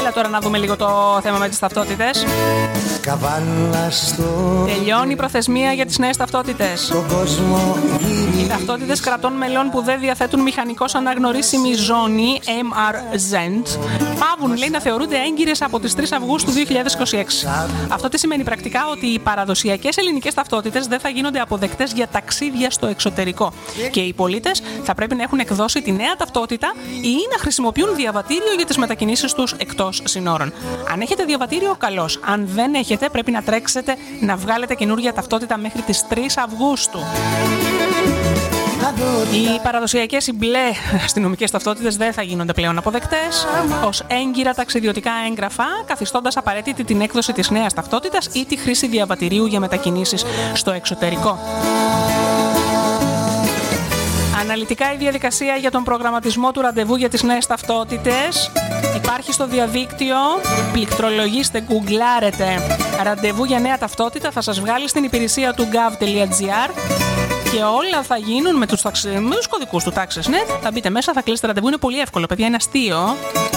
Έλα τώρα να δούμε λίγο το θέμα με τις ταυτότητες. Τελειώνει η προθεσμία για τις νέες ταυτότητες. Οι ταυτότητες κρατών μελών που δεν διαθέτουν μηχανικώς αναγνωρίσιμη ζώνη MRZ πάβουν, λέει, να θεωρούνται έγκυρες από τις 3 Αυγούστου 2026. Αυτό τι σημαίνει πρακτικά? Ότι οι παραδοσιακές ελληνικές ταυτότητες δεν θα γίνονται αποδεκτές για ταξίδια στο εξωτερικό και οι πολίτες θα πρέπει να έχουν εκδώσει τη νέα ταυτότητα ή να χρησιμοποιούν διαβατήριο για τις μετακινήσεις τους εκτός συνόρων. Αν έχετε διαβατήριο, καλώς. Αν δεν έχετε, πρέπει να τρέξετε να βγάλετε καινούργια ταυτότητα μέχρι τις 3 Αυγούστου. Οι παραδοσιακές, οι μπλε αστυνομικές ταυτότητες δεν θα γίνονται πλέον αποδεκτές ως έγκυρα ταξιδιωτικά έγγραφα, καθιστώντας απαραίτητη την έκδοση της νέας ταυτότητας ή τη χρήση διαβατηρίου για μετακινήσεις στο εξωτερικό. Αναλυτικά η διαδικασία για τον προγραμματισμό του ραντεβού για τις νέες ταυτότητες υπάρχει στο διαδίκτυο. Πληκτρολογήστε, γκουγκλάρετε ραντεβού για νέα ταυτότητα, θα σας βγάλει στην υπηρεσία του gov.gr και όλα θα γίνουν με τους κωδικούς του TaxisNet. Θα μπείτε μέσα, θα κλείσετε ραντεβού, είναι πολύ εύκολο, παιδιά, είναι αστείο.